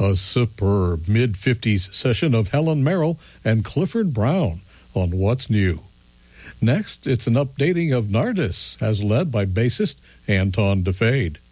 A superb mid-50s session of Helen Merrill and Clifford Brown on What's New. Next, it's an updating of Nardis, as led by bassist Anton DeFade.